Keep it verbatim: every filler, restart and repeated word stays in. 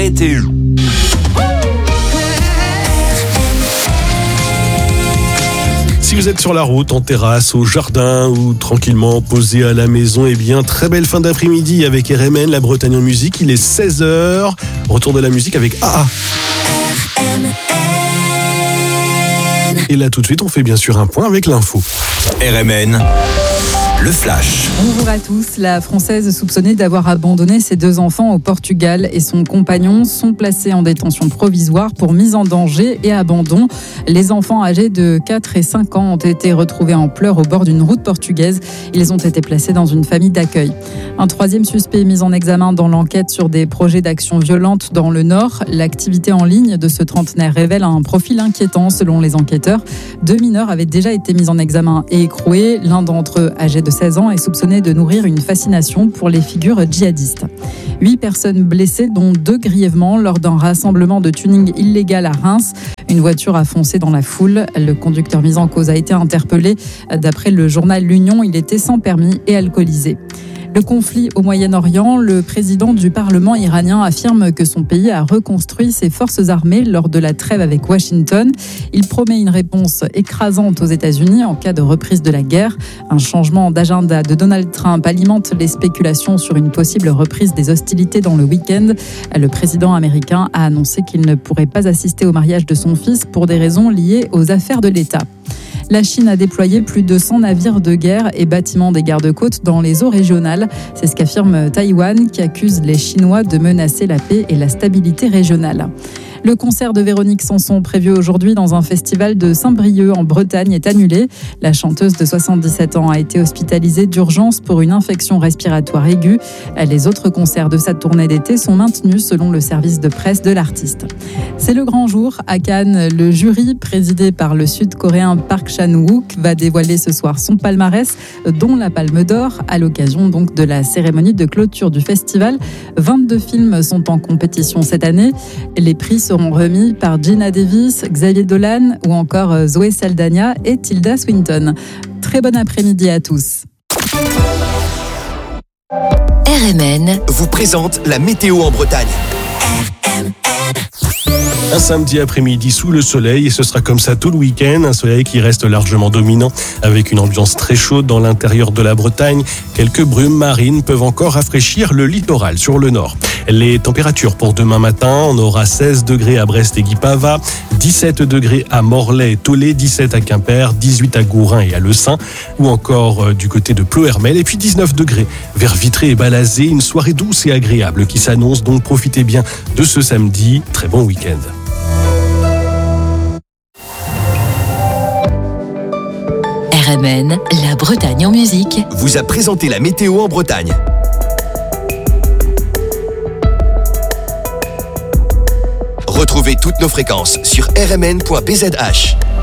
météo. Si vous êtes sur la route, en terrasse, au jardin ou tranquillement posé à la maison, eh bien, très belle fin d'après-midi avec R M N, la Bretagne en musique. Il est seize heures. Retour de la musique avec A A. Et là, tout de suite, on fait bien sûr un point avec l'info. R M N, le flash. Bonjour à tous. La Française soupçonnée d'avoir abandonné ses deux enfants au Portugal et son compagnon sont placés en détention provisoire pour mise en danger et abandon. Les enfants âgés de quatre et cinq ans ont été retrouvés en pleurs au bord d'une route portugaise. Ils ont été placés dans une famille d'accueil. Un troisième suspect est mis en examen dans l'enquête sur des projets d'action violente dans le Nord. L'activité en ligne de ce trentenaire révèle un profil inquiétant selon les enquêteurs. Deux mineurs avaient déjà été mis en examen et écroués. L'un d'entre eux, âgé de seize ans, est soupçonné de nourrir une fascination pour les figures djihadistes. Huit personnes blessées, dont deux grièvement, lors d'un rassemblement de tuning illégal à Reims. Une voiture a foncé dans la foule. Le conducteur mis en cause a été interpellé. D'après le journal L'Union, il était sans permis et alcoolisé. Le conflit au Moyen-Orient, le président du Parlement iranien affirme que son pays a reconstruit ses forces armées lors de la trêve avec Washington. Il promet une réponse écrasante aux États-Unis en cas de reprise de la guerre. Un changement d'agenda de Donald Trump alimente les spéculations sur une possible reprise des hostilités dans le week-end. Le président américain a annoncé qu'il ne pourrait pas assister au mariage de son fils pour des raisons liées aux affaires de l'État. La Chine a déployé plus de cent navires de guerre et bâtiments des gardes-côtes dans les eaux régionales. C'est ce qu'affirme Taïwan, qui accuse les Chinois de menacer la paix et la stabilité régionale. Le concert de Véronique Sanson, prévu aujourd'hui dans un festival de Saint-Brieuc en Bretagne, est annulé. La chanteuse de soixante-dix-sept ans a été hospitalisée d'urgence pour une infection respiratoire aiguë. Les autres concerts de sa tournée d'été sont maintenus selon le service de presse de l'artiste. C'est le grand jour à Cannes. Le jury, présidé par le Sud-Coréen Park Chan-wook, va dévoiler ce soir son palmarès, dont la Palme d'Or, à l'occasion donc de la cérémonie de clôture du festival. vingt-deux films sont en compétition cette année. Les prix seront remis par Gina Davis, Xavier Dolan ou encore Zoé Saldana et Tilda Swinton. Très bon après-midi à tous. R M N vous présente la météo en Bretagne. Un samedi après-midi sous le soleil, et ce sera comme ça tout le week-end. Un soleil qui reste largement dominant avec une ambiance très chaude dans l'intérieur de la Bretagne. Quelques brumes marines peuvent encore rafraîchir le littoral sur le nord. Les températures pour demain matin, on aura seize degrés à Brest et Guipava, dix-sept degrés à Morlaix et Tollet, dix-sept à Quimper, dix-huit à Gourin et à Leussin, ou encore euh, du côté de Ploërmel, et puis dix-neuf degrés vers Vitré et Balazé. Une soirée douce et agréable qui s'annonce, donc profitez bien de ce samedi. Très bon week-end. R M N, la Bretagne en musique, vous a présenté la météo en Bretagne. Retrouvez toutes nos fréquences sur r m n point b z h.